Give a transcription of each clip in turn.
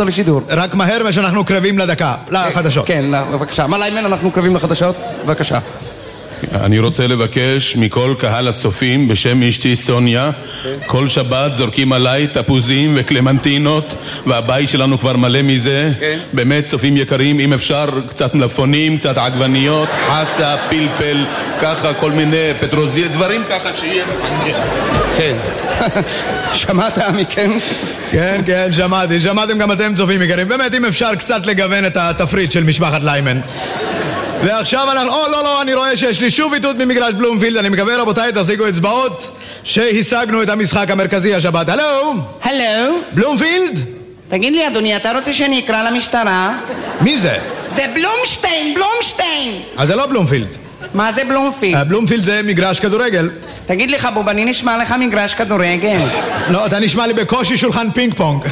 אותו לשידור. רק מהר שאנחנו קרבים לדקה, לחדשות. כן, בבקשה. מה ליימן, אנחנו קרבים לחדשות? בבקשה. אני רוצה לבקש מכל קהל הצופים בשם אשתי סוניה, כל שבת זורקים עליי תפוזים וקלמנטינות והבית שלנו כבר מלא מזה. באמת צופים יקרים, אם אפשר קצת מלפונים, קצת עגבניות, חסה, פלפל, ככה כל מיני פטרוזיל, דברים ככה שיהיה. כן. שמעת מכם? כן, כן, שמעתם גם אתם צופים יקרים. באמת אם אפשר קצת לגוון את התפריט של משפחת ליימן. ועכשיו אנחנו... לא, אני רואה שיש לי שוב איתות ממגרש בלומפילד. אני מקווה רבותיי תשיגו אצבעות שהשגנו את המשחק המרכזי השבת. הלו? הלו? בלומפילד? תגיד לי אדוני, אתה רוצה שאני אקרא למשטרה? מי זה? זה בלומשטיין! אז זה לא בלומפילד. מה זה בלומפילד? בלומפילד זה מגרש כדורגל. תגיד לי חבוב, אני נשמע לך מגרש כדורגל? לא, אתה נשמע לי בקושי שולחן פינג פונג.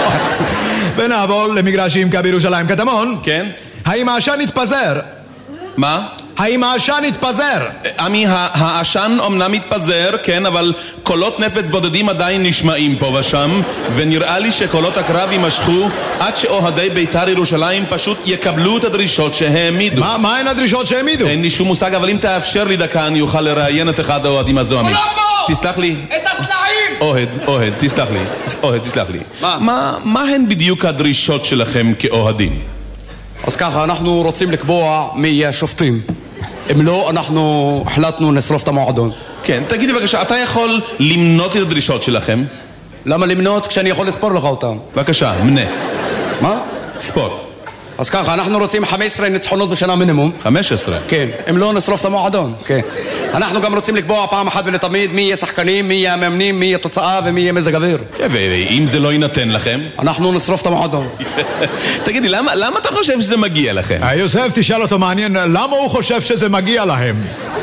ונעבור למגרשים כבירושלים. קטמון? כן? האם העשן התפזר? מה? האם העשן התפזר? עמי, העשן אומנם מתפזר, כן, אבל קולות נפץ בודדים עדיין נשמעים פה ושם, ונראה לי שקולות הקרב יימשכו עד שאוהדי בית"ר ירושלים פשוט יקבלו את הדרישות שהעמידו. מה הן הדרישות שהעמידו? אין לי שום מושג, אבל אם תאפשר לי דקה אני אוכל לראיין את אחד האוהדים הזוהמים. תסלח לי. את הסלעים! אוהד, תסלח לי. מה הן בדיוק הדרישות שלכם כאוהדים? אז ככה, אנחנו רוצים לקבוע מי יהיה השופטים. אם לא, אנחנו החלטנו לשרוף את המועדון. כן, תגידי בבקשה, אתה יכול למנות את הדרישות שלכם? למה למנות כשאני יכול לספור לך אותם? בבקשה, מנה. מה? ספור. אז ככה, אנחנו רוצים 15 ניצחונות בשנה מינימום. 15? כן, אם לא נשרוף את המועדון. כן. אנחנו גם רוצים לקבוע פעם אחת ולתמיד מי יהיה שחקנים, מי יהיה המאמנים, מי יהיה תוצאה ומי יהיה מזג אוויר. ואם זה לא יינתן לכם? אנחנו נשרוף את המועדון. תגידי, למה אתה חושב שזה מגיע לכם? יוסף, תשאל אותו מעניין, למה הוא חושב שזה מגיע להם?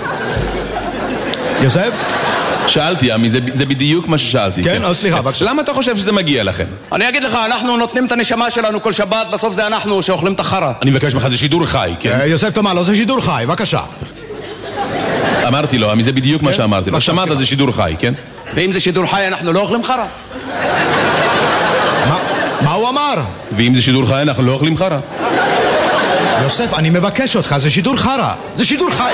יוסף? שאלתי, עמי, זה בדיוק מה ששאלתי. כן, סליחה, בבקשה. למה אתה חושב שזה מגיע לכם? אני אגיד לך, אנחנו נותנים את הנשמה שלנו כל שבת, בסוף זה אנחנו שאוכלים את החרה. אני מבקש ממך, זה שידור חי, כן? יוסף תאמר לו, זה שידור חי, בבקשה. אמרתי לו, עמי, זה בדיוק מה שאמרתי לו. שמעת, זה שידור חי, כן? ואם זה שידור חי, אנחנו לא אוכלים חרה. מה הוא אמר? ואם זה שידור חי, אנחנו לא אוכלים חרה. יוסף, אני מבקש אותך, זה שידור חרה. זה שידור חי.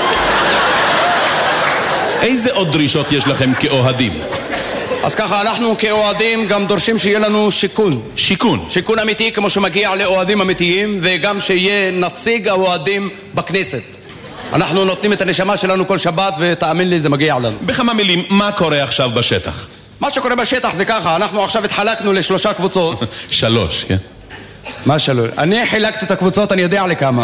איזה עוד דרישות יש לכם כאוהדים? אז ככה, אנחנו כאוהדים גם דורשים שיהיה לנו שיכון. שיכון? שיכון אמיתי כמו שמגיע לאוהדים אמיתיים, וגם שיהיה נציג האוהדים בכנסת. אנחנו נותנים את הנשמה שלנו כל שבת, ותאמין לי, זה מגיע לנו. בכמה מילים, מה קורה עכשיו בשטח? מה שקורה בשטח זה ככה, אנחנו עכשיו התחלקנו לשלושה קבוצות. 3, כן? מה 3? אני חילקתי את הקבוצות, אני יודע לכמה.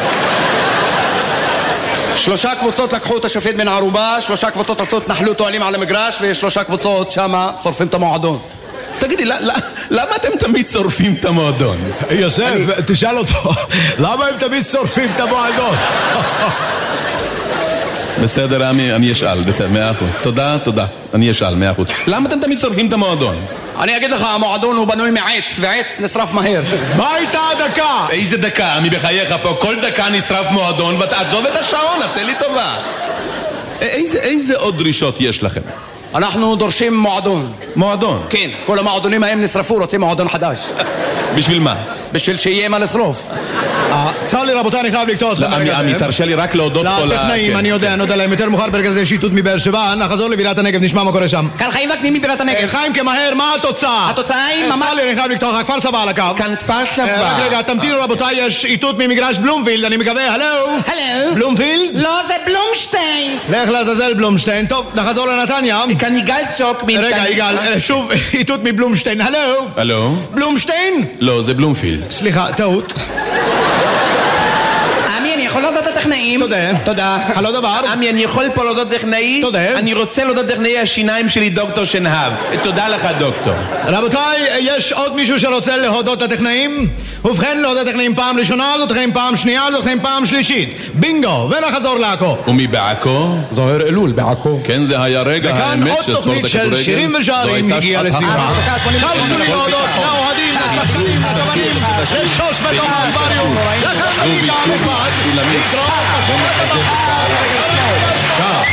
3 קבוצות לקחו את השופט מן הערובה, 3 קבוצות עשו התנחלות אוהלים על המגרש, ו3 קבוצות שמה שורפים את המועדון. תגידי, למה אתם תמיד שורפים את המועדון? יוסף, תשאל אותו, למה הם תמיד שורפים את המועדון? בסדר, אני אשאל, בסדר, 100%. תודה, אני אשאל, 100%. למה אתם תמיד שורפים את המועדון? אני אגיד לך, המועדון הוא בנוי מעץ, ועץ נשרף מהר. מה הייתה הדקה? איזה דקה? אני בחייך פה, כל דקה נשרף מועדון, ותעזוב את השעון, עשה לי טובה. איזה עוד דרישות יש לכם? אנחנו דורשים מועדון. מועדון? כן, כל המועדונים ההם נשרפו, רוצים מועדון חדש. בשביל מה? בשביל שיהיה מה לשרוף. צר לי רבותיי, אני חייב לקטוע אתכם. עמי, תרשה לי רק להודות פה לטכנאים, אני יודע להם יותר מאוחר ברגע זה שיטוט מבאר שבע. נחזור לבירת הנגב, נשמע מה קורה שם. כאן חיים וקנים מבירת הנגב. חיים כמהר, מה התוצאה? התוצאה היא ממש... צר לי, אני חייב לקטוע לך, כפר סבא על הקו. כאן כפר סבא. רק רגע, תמתינו רבותיי, יש איתות ממגרש בלומפילד, אני מקווה, הלו? בלומפילד? לא, זה בלומשטיין. לך לעזאזל בלומשטיין. טוב, נחזור לנתניה. כאן יגאל שוק. רגע, יגאל, שוב איתות מבלומשטיין, הלו? בלומשטיין? לא, זה בלומפילד. סליחה, טעות. אני יכול להודות לטכנאים. תודה. הלא דבר. עמי, אני יכול פה להודות טכנאי? תודה. אני רוצה להודות טכנאי השיניים שלי, דוקטור שנהב. תודה לך, דוקטור. רבותיי, יש עוד מישהו שרוצה להודות לטכנאים? ובכן, להודות לטכנאים פעם ראשונה, להודות לטכנאים פעם שנייה, להודות לטכנאים פעם שלישית. בינגו, ונחזור לעכו. ומי בעכו? זוהר אלול בעכו. כן, זה היה רגע האמת של ספורט הכדורגל. וכאן עוד תוכנית של שירים ושערים הגיעה לסיומה. תרשו לי להודות לאוהדים, לשחקנים, לכוונים, לשוש בתוך האקווריום, לחברית המכובד, להתראות בשבוע הבא.